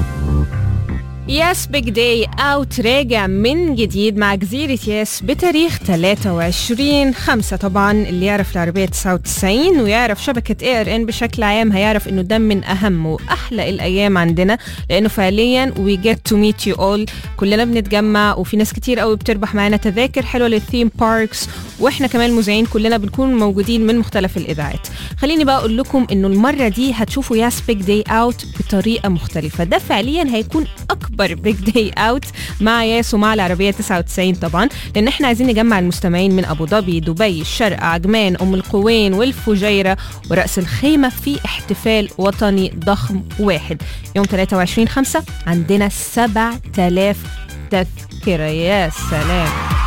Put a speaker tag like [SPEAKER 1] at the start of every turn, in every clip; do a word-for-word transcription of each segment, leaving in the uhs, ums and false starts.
[SPEAKER 1] ياس بيج داي اوت راجع من جديد مع جزيرة ياس بتاريخ ثلاثة وعشرين خمسة. طبعا اللي يعرف العربية تسعة وتسعين ويعرف شبكة اي ار ان بشكل عام هيعرف انه ده من اهم واحلى الايام عندنا، لانه فعليا we get to meet you all، كلنا بنتجمع وفي ناس كتير قوي بتربح معانا تذاكر حلوة للثيم باركس، واحنا كمان مذيعين كلنا بنكون موجودين من مختلف الاذاعات. خليني بقى اقول لكم انه المرة دي هتشوفوا ياس بيج داي اوت بطريقة مختلفة. ده فعليا هيكون اكبر بيج داي اوت مع ياس ومع العربية تسعة وتسعين طبعا، لان احنا عايزين نجمع المستمعين من ابو ظبي، دبي، الشارقة، عجمان، ام القوين والفجيرة ورأس الخيمة في احتفال وطني ضخم واحد يوم ثلاثة وعشرين خمسة. عندنا سبعة آلاف تذكرة، يا سلام،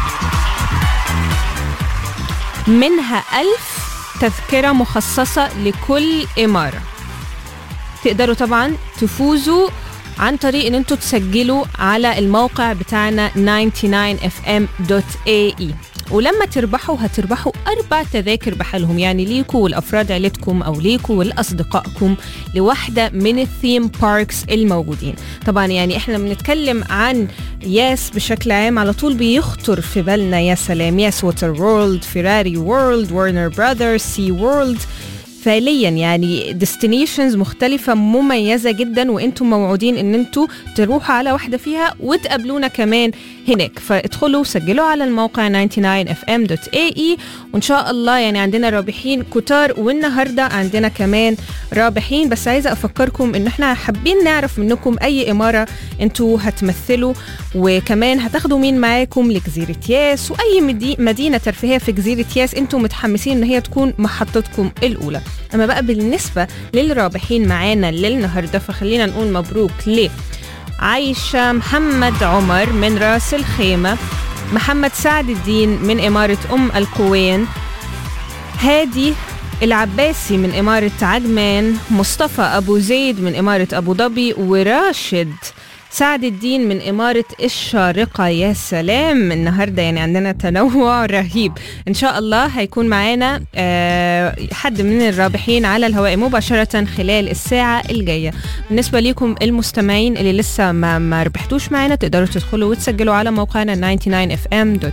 [SPEAKER 1] منها ألف تذكرة مخصصة لكل إمارة. تقدروا طبعا تفوزوا عن طريق ان انتوا تسجلوا على الموقع بتاعنا تسعة وتسعين اف ام دوت اي اي، ولما تربحوا هتربحوا أربع تذاكر بحالهم، يعني ليكوا والأفراد عيلتكم أو ليكوا والأصدقائكم لواحدة من الثيم باركس الموجودين. طبعا يعني إحنا بنتكلم عن ياس بشكل عام على طول بيخطر في بالنا يا سلام ياس ووتر وورلد، فيراري وورلد، وارنر براذرز، سي وورلد، فعليا يعني ديستنيشنز مختلفة مميزة جدا، وانتم موعودين ان انتوا تروحوا على واحدة فيها وتقابلونا كمان هناك. فادخلوا سجلوا على الموقع تسعة وتسعين اف ام دوت اي اي، وان شاء الله يعني عندنا رابحين كتار، والنهاردة عندنا كمان رابحين. بس عايزة افكركم ان احنا حابين نعرف منكم اي امارة انتوا هتمثلوا، وكمان هتاخدوا مين معاكم لجزيرة ياس، واي مدي مدينة ترفيهية في جزيرة ياس انتوا متحمسين ان هي تكون محطتكم الاولى. أما بقى بالنسبة للرابحين معانا للنهاردة فخلينا نقول مبروك لعايشة محمد عمر من راس الخيمة، محمد سعد الدين من إمارة أم القوين، هادي العباسي من إمارة عجمان، مصطفى أبو زيد من إمارة أبو ظبي، وراشد سعد الدين من إمارة الشارقة. يا سلام، النهاردة يعني عندنا تنوع رهيب. إن شاء الله هيكون معانا أه حد من الرابحين على الهواء مباشرة خلال الساعة الجاية. بالنسبة لكم المستمعين اللي لسه ما, ما ربحتوش معانا، تقدروا تدخلوا وتسجلوا على موقعنا تسعة وتسعين اف ام دوت